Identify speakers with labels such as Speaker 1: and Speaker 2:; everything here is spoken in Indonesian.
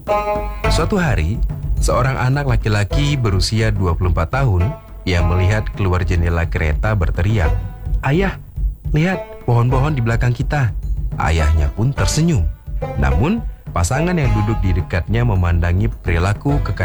Speaker 1: Suatu hari, seorang anak laki-laki berusia 24 tahun yang melihat keluar jendela kereta berteriak, "Ayah, lihat pohon-pohon di belakang kita." Ayahnya pun tersenyum. Namun, pasangan yang duduk di dekatnya memandangi perilaku kekanakan